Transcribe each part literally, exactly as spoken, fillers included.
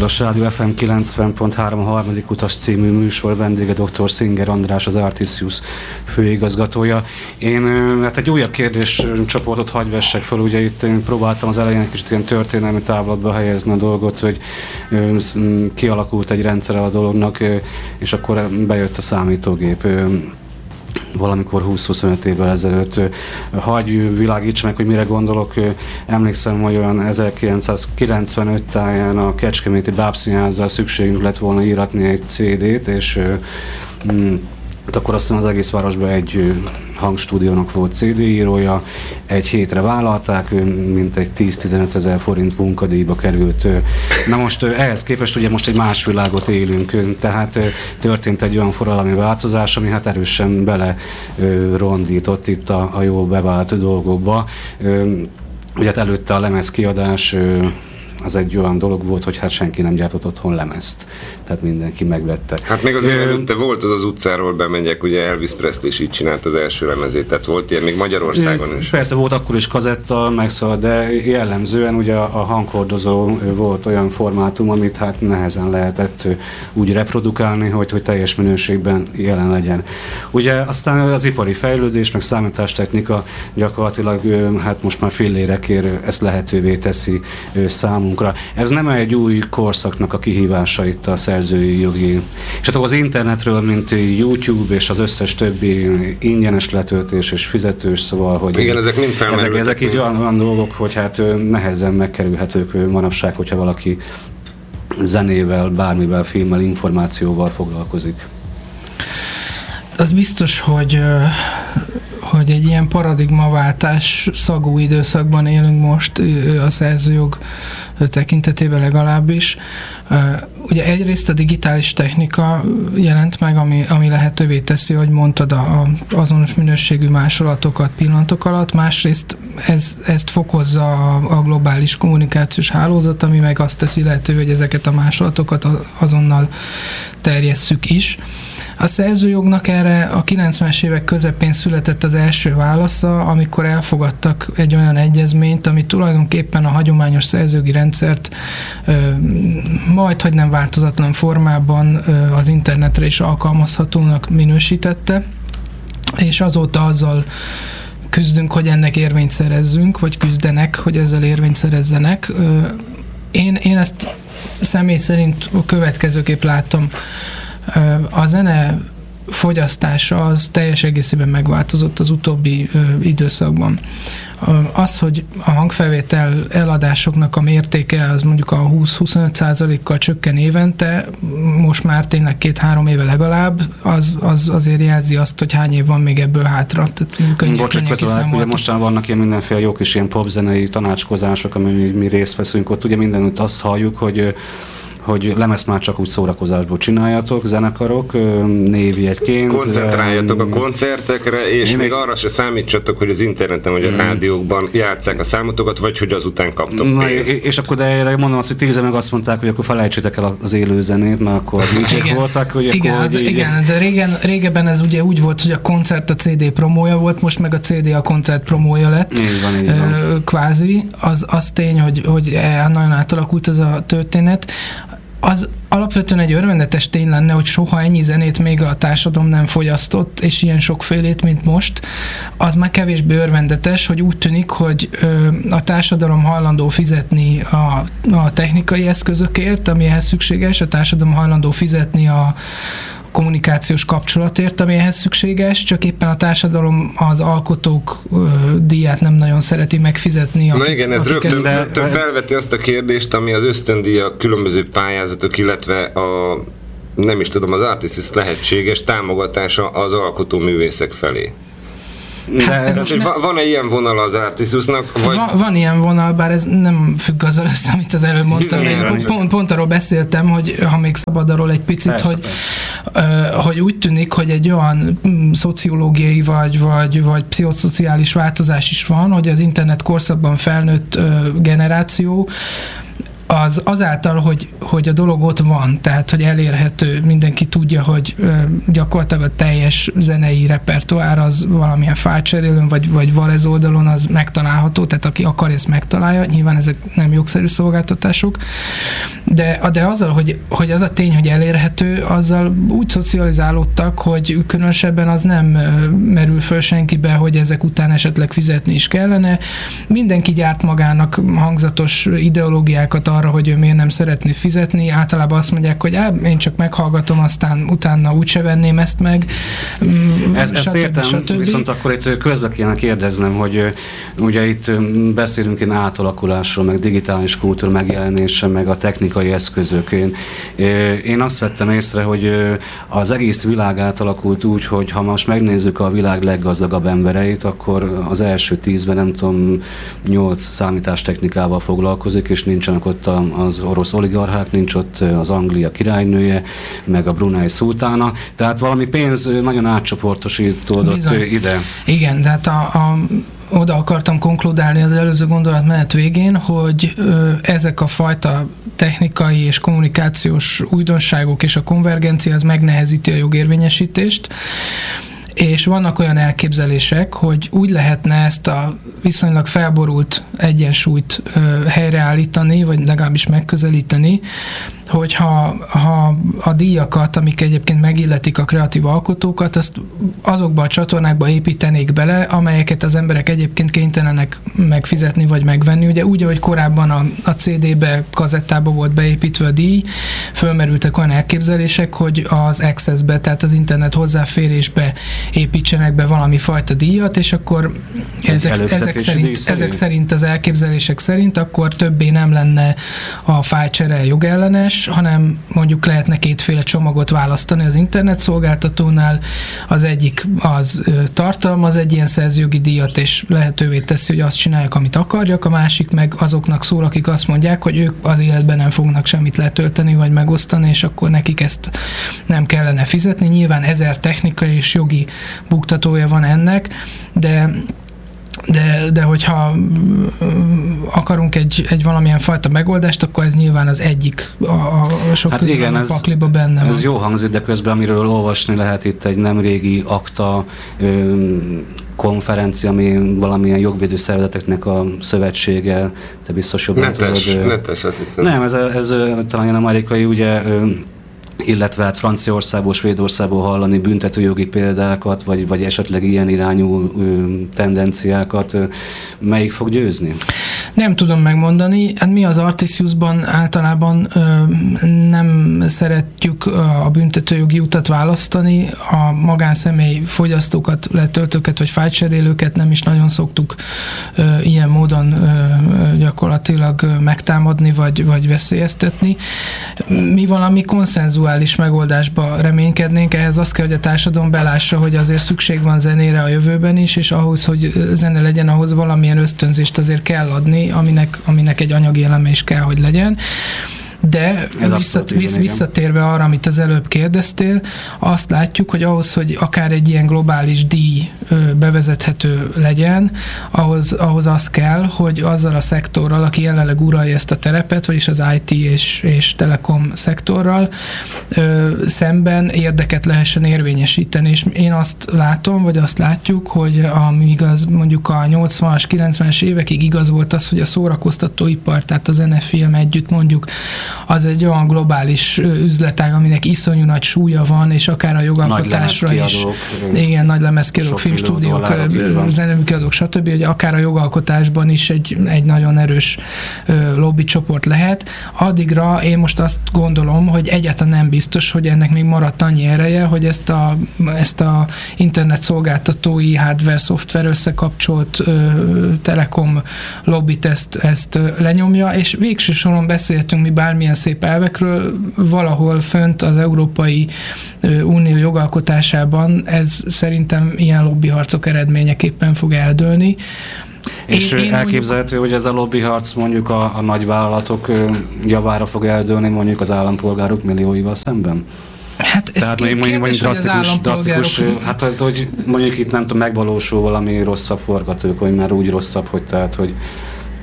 Tilos Rádió ef em kilencven pont három a harmadik utas című műsor, vendége dr. Singer András, az Artisius főigazgatója. Én hát egy újabb kérdéscsoportot hagy vessek fel, ugye itt én próbáltam az elején egy kicsit ilyen történelmi távlatba helyezni a dolgot, hogy kialakult egy rendszer a dolognak, és akkor bejött a számítógép valamikor húsz-huszonöt évvel ezelőtt. Hagy világíts meg, hogy mire gondolok. Emlékszem, hogy olyan ezerkilencszázkilencvenöt táján a Kecskeméti Bábszínházzal szükségünk lett volna íratni egy cé dét, és mm, akkor azt hiszem az egész városban egy hangstúdiónak volt cé dé írója, egy hétre vállalták, mint egy tíz-tizenöt ezer forint munkadíjba került. Na most ehhez képest ugye most egy más világot élünk, tehát történt egy olyan forradalmi változás, ami hát erősen bele rondított itt a, a jó bevált dolgokba. Ugye hát előtte a lemezkiadás az egy olyan dolog volt, hogy hát senki nem gyártott otthon lemezt. Tehát mindenki megvette. Hát még azért előtte volt az az utcáról bemegyek, ugye Elvis Presley is így csinált az első lemezét, tehát volt ilyen még Magyarországon is. Persze volt akkor is kazetta, megszólalt, de jellemzően ugye a hanghordozó volt olyan formátum, amit hát nehezen lehetett úgy reprodukálni, hogy, hogy teljes minőségben jelen legyen. Ugye aztán az ipari fejlődés, meg számítástechnika gyakorlatilag hát most már fillérekért ezt lehetővé teszi számunkra. Ez nem egy új korszaknak a kihívása itt a szerzői jogi. És hát az internetről, mint YouTube és az összes többi ingyenes letöltés és fizetős, szóval, hogy igen, ezek mind felmerültek. Ezek, ezek így olyan, olyan dolgok, hogy hát nehezen megkerülhetők manapság, hogyha valaki zenével, bármivel, filmmel, információval foglalkozik. Az biztos, hogy hogy egy ilyen paradigmaváltás szagú időszakban élünk most a szerzőjog tekintetében legalábbis. Ugye egyrészt a digitális technika jelent meg, ami, ami lehetővé teszi, hogy mondtad, a, a azonos minőségű másolatokat pillanatok alatt, másrészt ez, ezt fokozza a, a globális kommunikációs hálózat, ami meg azt teszi lehetővé, hogy ezeket a másolatokat azonnal terjesszük is. A szerzőjognak erre a kilencvenes évek közepén született az első válasza, amikor elfogadtak egy olyan egyezményt, ami tulajdonképpen a hagyományos szerzőjogi rendszert ö, majd, hogy nem változatlan formában ö, az internetre is alkalmazhatónak minősítette, és azóta azzal küzdünk, hogy ennek érvényt szerezzünk, vagy küzdenek, hogy ezzel érvényt szerezzenek. Ö, én, én ezt személy szerint a következőképp látom. A zene fogyasztása az teljes egészében megváltozott az utóbbi ö, időszakban. Az, hogy a hangfelvétel eladásoknak a mértéke az mondjuk a húsz-huszonöt százalékkal csökken évente, most már tényleg két-három éve legalább, az, az azért jelzi azt, hogy hány év van még ebből hátra. Bocsánat, közben, ugye mostan vannak ilyen mindenféle jó kis ilyen popzenei tanácskozások, amin mi, mi részt veszünk, ott ugye mindenütt azt halljuk, hogy hogy lemezt már csak úgy szórakozásból csináljatok, zenekarok, névjegyként. Koncentráljatok a koncertekre, és még, még arra se számítsatok, hogy az interneten vagy a hmm. rádiókban játsszák a számotokat, vagy hogy azután kaptok Na, pénzt. És akkor de erre mondom azt, hogy tízen meg azt mondták, hogy akkor felejtsétek el az élő zenét, mert akkor dé jék voltak. Hogy igen, akkor, az, így... igen, de régen, régebben ez ugye úgy volt, hogy a koncert a cé dé promója volt, most meg a cé dé a koncert promója lett. Így van, így van. Kvázi. Az, az tény, hogy, hogy nagyon átalakult ez a történet. Az alapvetően egy örvendetes tény lenne, hogy soha ennyi zenét még a társadalom nem fogyasztott, és ilyen sokfélét, mint most. Az már kevésbé örvendetes, hogy úgy tűnik, hogy ö, a társadalom hajlandó fizetni a, a technikai eszközökért, amihez szükséges, a társadalom hajlandó fizetni a kommunikációs kapcsolatért, ami ehhez szükséges, csak éppen a társadalom az alkotók ö, díját nem nagyon szereti megfizetni. Na igen, ez rögtön, de... rögtön felveti azt a kérdést, ami az ösztöndíjak, különböző pályázatok, illetve a, nem is tudom, az Artisius lehetséges támogatása az alkotóművészek felé. Hát de, ne... Van-e ilyen vonal az Artisiusnak? Vagy... Van, van ilyen vonal, bár ez nem függ azzal össze, amit az előbb mondtam. Pont, pont, pont arról beszéltem, hogy ha még szabad arról egy picit, persze, hogy, persze. Uh, hogy úgy tűnik, hogy egy olyan mm, szociológiai vagy, vagy, vagy pszichoszociális változás is van, hogy az internet korszakban felnőtt uh, generáció az azáltal, hogy, hogy a dolog ott van, tehát, hogy elérhető, mindenki tudja, hogy ö, gyakorlatilag a teljes zenei repertoár az valamilyen fájlcserélőn, vagy, vagy Varez oldalon az megtalálható, tehát aki akar, ezt megtalálja, nyilván ezek nem jogszerű szolgáltatások, de, de azzal, hogy, hogy az a tény, hogy elérhető, azzal úgy szocializálódtak, hogy különösebben az nem merül föl senkibe, hogy ezek után esetleg fizetni is kellene. Mindenki gyárt magának hangzatos ideológiákat arra, hogy ő miért nem szeretné fizetni. Általában azt mondják, hogy á, én csak meghallgatom, aztán utána úgyse venném ezt meg. Ez, ezt értem, stb. Viszont akkor itt közbe kéne kérdeznem, hogy ugye itt beszélünk én átalakulásról, meg digitális kultúra megjelenése, meg a technikai eszközök. Én, én azt vettem észre, hogy az egész világ átalakult úgy, hogy ha most megnézzük a világ leggazdagabb embereit, akkor az első tízben nem tudom, nyolc számítástechnikával foglalkozik, és nincsenek ott az orosz oligarchák, nincs ott az Anglia királynője, meg a Brunei szultána, tehát valami pénz nagyon átcsoportosítódott Bizony. ide. Igen, tehát a, a oda akartam konkludálni az előző gondolatmenet végén, hogy ö, ezek a fajta technikai és kommunikációs újdonságok és a konvergencia az megnehezíti a jogérvényesítést, és vannak olyan elképzelések, hogy úgy lehetne ezt a viszonylag felborult egyensúlyt ö, helyreállítani, vagy legalábbis megközelíteni, hogyha ha a díjakat, amik egyébként megilletik a kreatív alkotókat, azt azokba a csatornákba építenék bele, amelyeket az emberek egyébként kénytelenek megfizetni vagy megvenni. Ugye úgy, ahogy korábban a, a cé dé-be, kazettába volt beépítve a díj, fölmerültek olyan elképzelések, hogy az Access-be, tehát az internet hozzáférésbe építsenek be valami fajta díjat, és akkor ezek, ezek, szerint, ezek szerint, az elképzelések szerint akkor többé nem lenne a fájlcsere jogellenes, hanem mondjuk lehetne kétféle csomagot választani az internet szolgáltatónál. Az egyik az tartalmaz egy ilyen szerzőjogi díjat, és lehetővé teszi, hogy azt csinálják, amit akarjak, a másik meg azoknak szól, akik azt mondják, hogy ők az életben nem fognak semmit letölteni, vagy megosztani, és akkor nekik ezt nem kellene fizetni. Nyilván ezer technikai és jogi buktatója van ennek, de De, de hogyha akarunk egy, egy valamilyen fajta megoldást, akkor ez nyilván az egyik a, a sok hát közül igen, a ez, pakliba benne ez van. jó hangzik, de közben amiről olvasni lehet itt egy nemrégi akta ö, konferencia, ami valamilyen jogvédő szervezeteknek a szövetsége, te biztos jobban netes, tudod. Netes, azt hiszem. Nem, ez, ez talán amerikai, ugye illetve hát Franciaországból, Svédországból hallani büntetőjogi példákat, vagy, vagy esetleg ilyen irányú ö, tendenciákat, ö, melyik fog győzni? Nem tudom megmondani. Hát mi az Artisiusban általában ö, nem szeretjük a büntetőjogi utat választani, a magánszemély fogyasztókat, letöltőket vagy fájlcserélőket nem is nagyon szoktuk ö, ilyen módon ö, gyakorlatilag megtámadni vagy, vagy veszélyeztetni. Mi valami konszenzuális megoldásba reménykednénk, ehhez az kell, hogy a társadalom belássa, hogy azért szükség van zenére a jövőben is, és ahhoz, hogy zene legyen, ahhoz valamilyen ösztönzést azért kell adni, aminek, aminek egy anyagi eleme is kell, hogy legyen. De visszat, vissz, visszatérve arra, amit az előbb kérdeztél, azt látjuk, hogy ahhoz, hogy akár egy ilyen globális díj bevezethető legyen, ahhoz, ahhoz az kell, hogy azzal a szektorral, aki jelenleg uralja ezt a terepet, vagyis az i té és, és telekom szektorral szemben érdeket lehessen érvényesíteni. És én azt látom, vagy azt látjuk, hogy amíg az mondjuk a nyolcvanas, kilencvenes évekig igaz volt az, hogy a szórakoztatóipar, tehát a zenefilm együtt mondjuk az egy olyan globális üzletág, aminek iszonyú nagy súlya van, és akár a jogalkotásra is. Igen, nagy lemezkiadók, filmstúdiók, zeneműkiadók, stb., hogy akár a jogalkotásban is egy, egy nagyon erős lobby csoport lehet. Addigra én most azt gondolom, hogy egyáltalán nem biztos, hogy ennek még maradt annyi ereje, hogy ezt a, ezt a internet szolgáltatói hardware-szoftver összekapcsolt ö, telekom lobbit ezt, ezt lenyomja, és végső soron beszéltünk mi bármilyen szép elvekről, valahol fönt az Európai Unió jogalkotásában ez szerintem ilyen lobbyharcok eredményeképpen fog eldőlni. És én, én elképzelhető, mondjuk, hogy ez a lobbyharc mondjuk a, a nagyvállalatok javára fog eldőlni mondjuk az állampolgárok millióival szemben? Hát ez Tehát kérdés, mondjuk, mondjuk drasztikus, drasztikus, hát hogy mondjuk itt nem tudom, megvalósul valami rosszabb forgatókönyv, már úgy rosszabb, hogy tehát, hogy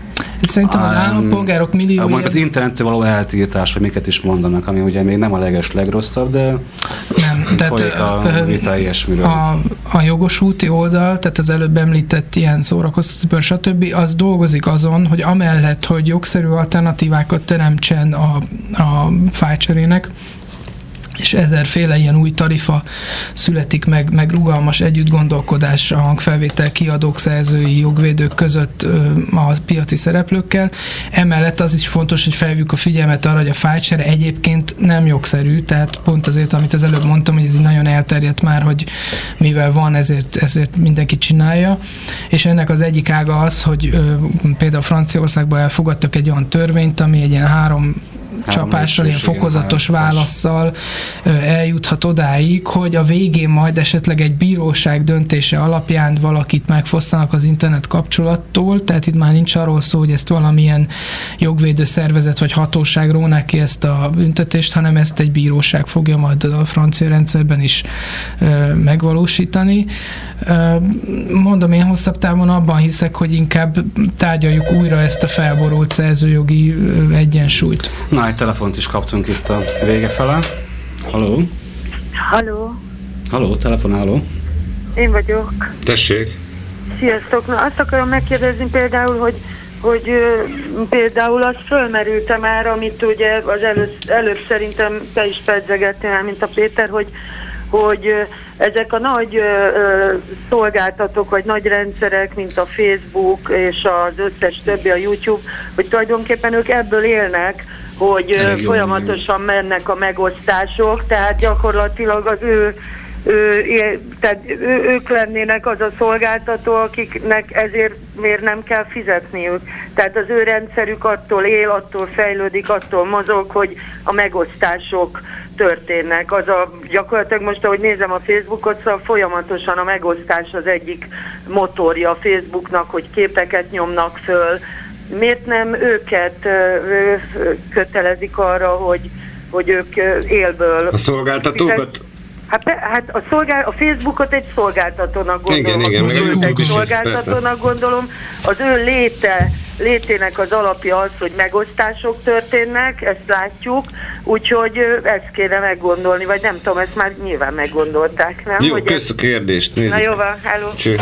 Szerintem az állampolgárok milliói... Az internettől való eltiltás, hogy miket is mondanak, ami ugye még nem a leges legrosszabb, de nem, tehát folyik a vita ilyesmiről. A, a jogosúti oldal, tehát az előbb említett ilyen szórakoztató, stb. Az dolgozik azon, hogy amellett, hogy jogszerű alternatívákat teremtsen a, a fájlcserének, és ezerféle ilyen új tarifa születik meg, meg rugalmas együttgondolkodás a hangfelvétel kiadók, szerzői, jogvédők között a piaci szereplőkkel. Emellett az is fontos, hogy felhívjuk a figyelmet arra, hogy a fájlcsere egyébként nem jogszerű, tehát pont azért, amit az előbb mondtam, hogy ez így nagyon elterjedt már, hogy mivel van, ezért, ezért mindenki csinálja. És ennek az egyik ága az, hogy ö, például Franciaországban elfogadtak egy olyan törvényt, ami egy ilyen három csapással, ilyen fokozatos válasszal eljuthat odáig, hogy a végén majd esetleg egy bíróság döntése alapján valakit megfosztanak az internet kapcsolattól, tehát itt már nincs arról szó, hogy ezt valamilyen jogvédő szervezet vagy hatóság róná ki ezt a büntetést, hanem ezt egy bíróság fogja majd a francia rendszerben is megvalósítani. Mondom, én hosszabb távon abban hiszek, hogy inkább tárgyaljuk újra ezt a felborult szerzőjogi egyensúlyt. Na, egy telefont is kaptunk itt a vége fele. Halló? Halló? Halló, telefonáló. Én vagyok. Tessék. Sziasztok. Na, azt akarom megkérdezni például, hogy, hogy uh, például az fölmerült már, amit ugye az előbb, előbb szerintem te is pedzegettél, mint a Péter, hogy, hogy uh, ezek a nagy uh, szolgáltatók, vagy nagy rendszerek, mint a Facebook és az összes többi, a YouTube, hogy tulajdonképpen ők ebből élnek, hogy uh, folyamatosan mennek a megosztások, tehát gyakorlatilag az ő Ő, tehát ő, ők lennének az a szolgáltató, akiknek ezért miért nem kell fizetniük. Tehát az ő rendszerük attól él, attól fejlődik, attól mozog, hogy a megosztások történnek. Az a, gyakorlatilag most, ahogy nézem a Facebookot, szóval folyamatosan a megosztás az egyik motorja a Facebooknak, hogy képeket nyomnak föl. Miért nem őket ö, ö, kötelezik arra, hogy, hogy ők élből... A szolgáltatókat? Hát, hát a, szolgál, a Facebookot egy szolgáltatónak gondolom, igen, igen, meg a YouTube egy is, szolgáltatónak persze. Gondolom, az ő léte, létének az alapja az, hogy megosztások történnek, ezt látjuk, úgyhogy ezt kéne meggondolni, vagy nem tudom, ezt már nyilván meggondolták, nem? Jó, kösz a kérdést, nézzük. Na jó van, hello. Cső.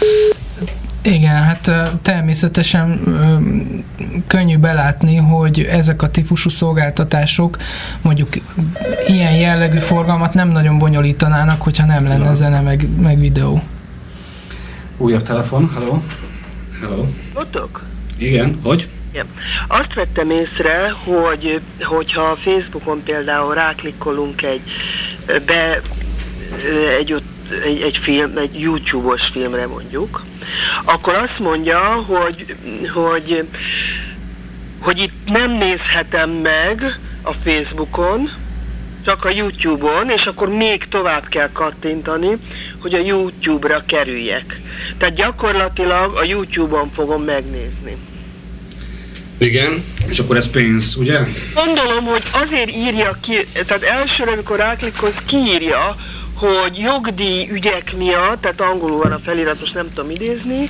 Igen, hát természetesen könnyű belátni, hogy ezek a típusú szolgáltatások mondjuk ilyen jellegű forgalmat nem nagyon bonyolítanának, hogyha nem lenne no. zene meg, meg videó. Újabb telefon, hello. Hello. Ottok? Igen, hogy? Igen. Azt vettem észre, hogy hogyha a Facebookon például ráklikkolunk egy be egy ott Egy, egy film, egy YouTube-os filmre mondjuk, akkor azt mondja, hogy, hogy, hogy itt nem nézhetem meg a Facebookon, csak a YouTube-on, és akkor még tovább kell kattintani, hogy a YouTube-ra kerüljek. Tehát gyakorlatilag a YouTube-on fogom megnézni. Igen. És akkor ez pénz, ugye? Gondolom, hogy azért írja ki, tehát elsőre, amikor ráklikkolsz, kiírja, hogy jogdíj ügyek miatt, tehát angolul van a felirat, most nem tudom idézni,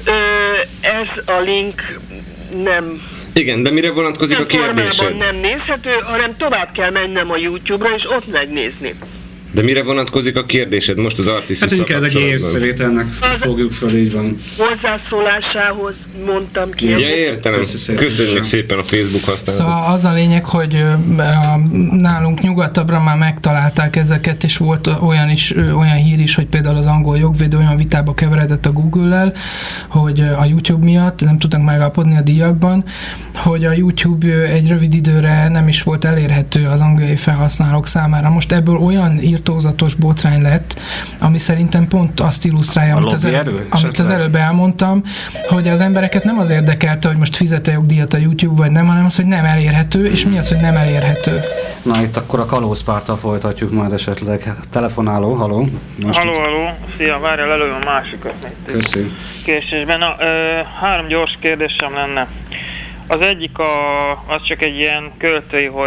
ez a link nem... Igen, de mire vonatkozik nem a kérdésed? Nem nézhető, hanem tovább kell mennem a YouTube-ra, és ott megnézni. De mire vonatkozik a kérdésed most az Artiszus? Hát inkább egy észrevételnek fogjuk föl, így van. Hozzászólásához mondtam ki. Ja, értelem. Köszönjük szépen a Facebook használatot. Szóval az a lényeg, hogy nálunk nyugatabbra már megtalálták ezeket, és volt olyan is, olyan hír is, hogy például az angol jogvédő olyan vitába keveredett a Google-lel, hogy a YouTube miatt, nem tudnak megállapodni a díjakban, hogy a YouTube egy rövid időre nem is volt elérhető az angliai felhasználók számára. Most ebből olyan írtózatos botrány lett, ami szerintem pont azt illusztrálja, amit az, előbb, amit az előbb elmondtam, hogy az embereket nem az érdekelte, hogy most fizet-e jogdíjat a YouTube, vagy nem, hanem az, hogy nem elérhető, és mi az, hogy nem elérhető. Na itt akkor a kalózpárttal folytatjuk majd esetleg. Telefonáló, haló. Most haló, haló. Szia, várjál, előbb a másikat. Köszi. Késésben. Na, ö, három gyors kérdésem lenne. Az egyik a, az csak egy ilyen költői, hogy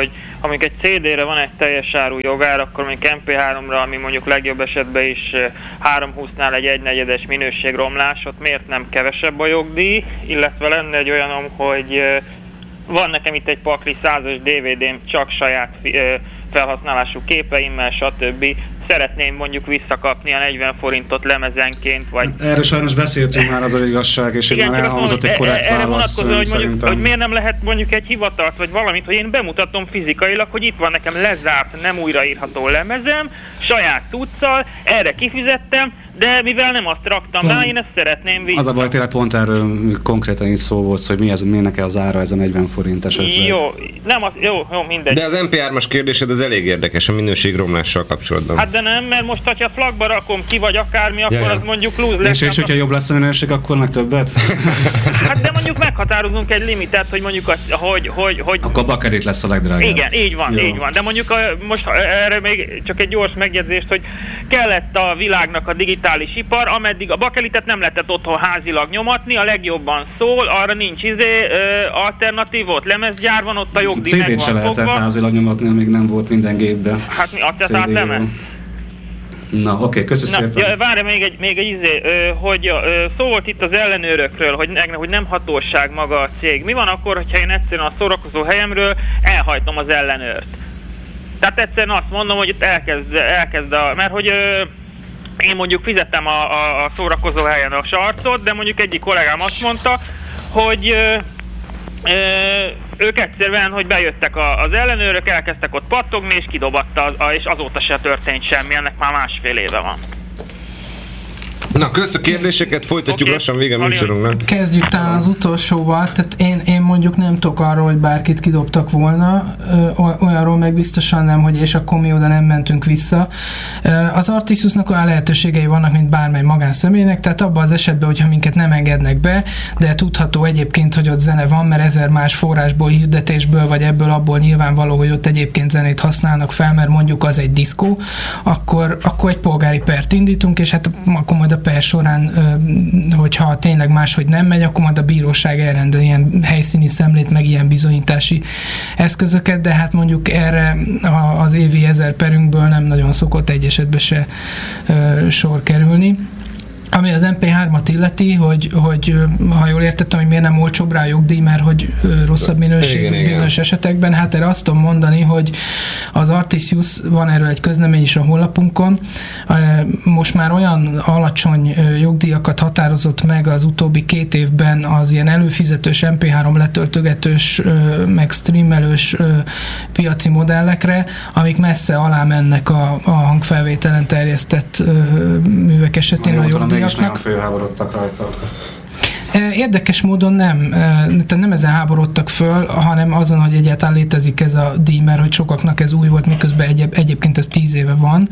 amik egy cé dére van egy teljes áru jogár, akkor mondjuk em pé háromra, ami mondjuk legjobb esetben is háromszázhúsznál egy egynegyedes minőségromlás, ott miért nem kevesebb a jogdíj, illetve lenne egy olyanom, hogy van nekem itt egy pakli százas dé vé dém csak saját felhasználású képeimmel, stb. Szeretném mondjuk visszakapni a negyven forintot lemezenként, vagy... Erről sajnos beszéltünk már, az az igazság, és igen, már elhangzott egy korrekt erre válasz. Erre hogy, mondjuk, hogy miért nem lehet mondjuk egy hivatalt, vagy valamit, hogy én bemutatom fizikailag, hogy itt van nekem lezárt, nem újraírható lemezem, saját tuccal, erre kifizettem, de mivel nem azt raktam rá, én ezt szeretném vissza. Az a baj, tényleg pont erről konkrétan is szó volt, hogy mi ez, minek az ára ez a negyven forint esetleg. Jó, nem az, jó, jó, mindegy. De az em pé hármas kérdésed az elég érdekes a minőségromlással kapcsolatban. Hát de nem, mert most, hogyha flagba rakom ki, vagy akármi, akkor Jaja. az mondjuk lúz lesz. És, és hogyha jobb lesz a minőség, akkor meg többet? Hát de mondjuk meghatározunk egy limitet, hogy mondjuk, az, hogy, hogy, hogy... Akkor bakerit lesz a legdrágább. Igen, így van, Jó. így van. De mondjuk a, most erre még csak egy gyors megjegyzést, hogy kellett a világnak a digitális ipar, ameddig a bakelitet nem lehetett otthon házilag nyomatni, a legjobban szól, arra nincs izé, ö, alternatív, ott lemezgyár van, ott a jogdíj meg cé dét se van lehetett fogva. házilag nyomatni, amíg nem volt minden gépben. Hát mi, azt át lemez? Na, oké, okay, köszi szépen. Ja, várj, még egy, még egy izé, ö, hogy ö, szó volt itt az ellenőrökről, hogy, ne, hogy nem hatóság maga a cég. Mi van akkor, hogyha én egyszerűen a szórakozó helyemről elhajtom az ellenőrt? Tehát egyszerűen azt mondom, hogy itt elkezd, elkezd a... Mert hogy... Ö, én mondjuk fizettem a, a, a szórakozó helyen a sarcot, de mondjuk egyik kollégám azt mondta, hogy ö, ö, ők egyszerűen, hogy bejöttek a, az ellenőrök, elkezdtek ott pattogni, és kidobatta, az, a, és azóta se történt semmi, ennek már másfél éve van. Na, kösz a kérdéseket, folytatjuk Okay. lassan vége a műsorunknak. Kezdjük talán az utolsóval, tehát én, én mondjuk nem tudok arról, hogy bárkit kidobtak volna, ö, olyanról meg biztosan nem, hogy és akkor mi oda nem mentünk vissza. Az Artissusnak olyan lehetőségei vannak, mint bármely magánszemélynek, tehát abban az esetben, hogyha minket nem engednek be, de tudható egyébként, hogy ott zene van, mert ezer más forrásból, hirdetésből, vagy ebből abból nyilvánvaló, hogy ott egyébként zenét használnak fel, mert mondjuk az egy diszkó, akkor, akkor egy polgári pert indítunk, és hát akkor majd a per során, hogyha tényleg máshogy nem megy, akkor majd a bíróság elrendel ilyen helyszíni szemlét, meg ilyen bizonyítási eszközöket, de hát mondjuk erre az évi ezer perünkből nem nagyon szokott egy esetben se sor kerülni. Ami az em pé hármat illeti, hogy, hogy ha jól értettem, hogy miért nem olcsóbb rá a jogdíj, mert hogy rosszabb minőségű bizonyos igen. esetekben, hát erre azt tudom mondani, hogy az Artisjus, van erről egy közlemény is a honlapunkon, most már olyan alacsony jogdíjakat határozott meg az utóbbi két évben az ilyen előfizetős em pé három letöltögetős, meg streamelős piaci modellekre, amik messze alá mennek a, a hangfelvételen terjesztett művek esetén a jogdíj. És nagyon fölháborodtak rajta. Érdekes módon nem, tehát nem ezen háborodtak föl, hanem azon, hogy egyáltalán létezik ez a díj, mert hogy sokaknak ez új volt, miközben egyéb, egyébként ez tíz éve van,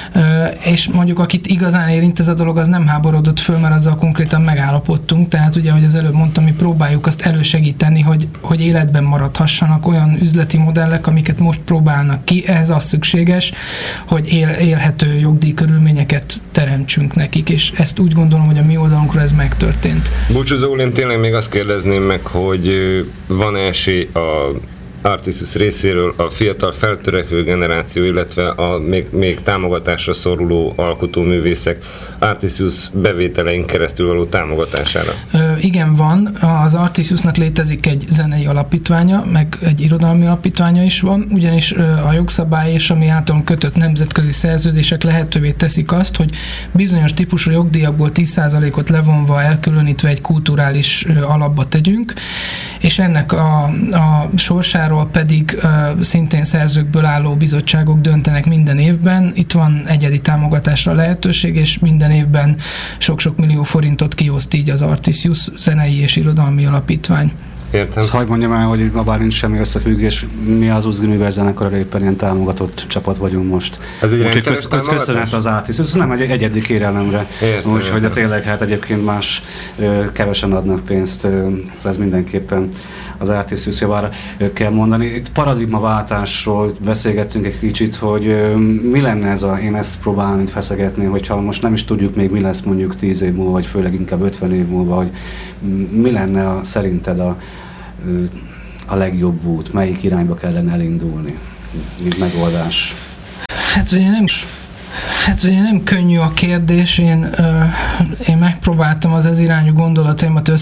és mondjuk akit igazán érint ez a dolog, az nem háborodott föl, mert azzal konkrétan megállapodtunk, tehát ugye, ahogy az előbb mondtam, mi próbáljuk azt elősegíteni, hogy, hogy életben maradhassanak olyan üzleti modellek, amiket most próbálnak ki, ehhez az szükséges, hogy él, élhető jogdíjkörülményeket teremtsünk nekik, és ezt úgy gondolom, hogy a mi oldalunkról ez megtörtént. Búcsúzóul én tényleg még azt kérdezném meg, hogy van esély a Artisjus részéről a fiatal feltörekvő generáció, illetve a még, még támogatásra szoruló alkotóművészek Artisjus bevételein keresztül való támogatására? Ö, igen, van. Az Artisjusnak létezik egy zenei alapítványa, meg egy irodalmi alapítványa is van, ugyanis a jogszabály és ami által kötött nemzetközi szerződések lehetővé teszik azt, hogy bizonyos típusú jogdíjakból tíz százalékot levonva, elkülönítve egy kulturális alapba tegyünk, és ennek a, a sorsáról pedig uh, szintén szerzőkből álló bizottságok döntenek minden évben. Itt van egyedi támogatásra lehetőség, és minden évben sok-sok millió forintot kioszt így az Artisjus zenei és irodalmi alapítvány. Értem. Azt hagyd mondjam el, hogy ma bár nincs semmi összefüggés, mi az Uzguniver zenekarra éppen ilyen támogatott csapat vagyunk most. Ez egy rendszeres köz, köz, köszönhet az Artisjus, ez nem egy egyedi kérelemre. Úgyhogy de tényleg hát egyébként más ö, kevesen adnak pénzt, ö, ez mindenképpen az Artisjus javára kell mondani. Itt paradigmaváltásról beszélgettünk egy kicsit, hogy ö, mi lenne ez a, én ezt próbálom itt feszegetni, hogyha most nem is tudjuk még mi lesz mondjuk tíz év múlva, vagy főleg inkább ötven év múlva, hogy mi lenne a, szerinted a, a legjobb út, melyik irányba kellene elindulni? mint megoldás? Hát ugye nem, hát ugye nem könnyű a kérdés, én, ö, én megpróbáltam az ez irányú gondolataimat